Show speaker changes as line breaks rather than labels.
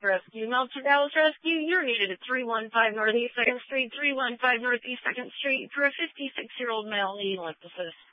Rescue, Melcher Dallas Rescue, you're needed at 315 Northeast 2nd Street, 315 Northeast 2nd Street for a 56-year-old male needle emphasis.